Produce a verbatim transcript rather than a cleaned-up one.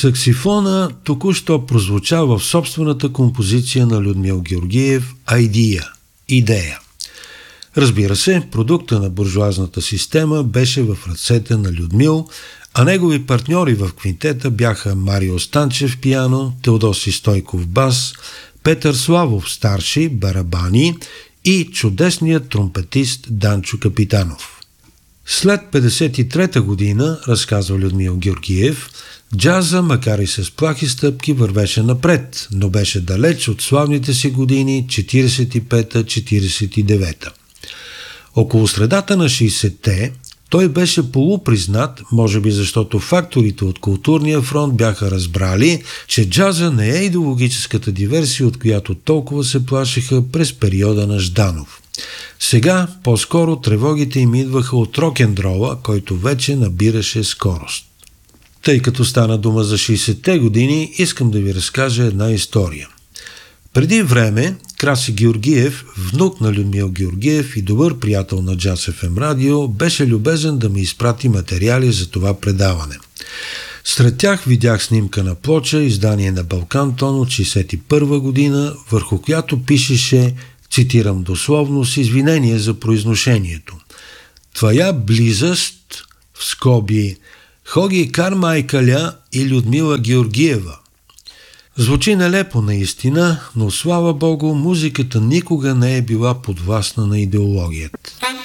Саксифона току-що прозвуча в собствената композиция на Людмил Георгиев «Idea» – идея. Разбира се, продукта на буржуазната система беше в ръцете на Людмил, а негови партньори в квинтета бяха Марио Станчев пиано, Теодоси Стойков бас, Петър Славов старши барабани и чудесният тромпетист Данчо Капитанов. След петдесет и трета година, разказва Людмил Георгиев, джаза, макар и с плахи стъпки, вървеше напред, но беше далеч от славните си години четиридесет и пета - четиридесет и девета. Около средата на шейсетте той беше полупризнат, може би защото факторите от културния фронт бяха разбрали, че джаза не е идеологическата диверсия, от която толкова се плашеха през периода на Жданов. Сега по-скоро тревогите им идваха от рок-н-рола, който вече набираше скорост. Тъй като стана дума за шейсетте години, искам да ви разкажа една история. Преди време Краси Георгиев, внук на Людмил Георгиев и добър приятел на Джаз Еф Ем радио, беше любезен да ми изпрати материали за това предаване. Сред тях видях снимка на плоча, издание на Балкан Тон от шейсет и първа година, върху която пишеше, цитирам дословно с извинение за произношението: «Твоя близост, в скоби, Хоги Кармайкаля и Людмила Георгиева». Звучи нелепо наистина, но слава Богу, музиката никога не е била подвластна на идеологията.